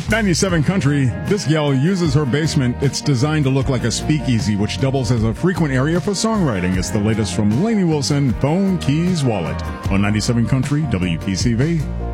97 Country, this gal uses her basement. It's designed to look like a speakeasy, which doubles as a frequent area for songwriting. It's the latest from Lainey Wilson, Phone, Keys, Wallet, on 97 Country, WPCV.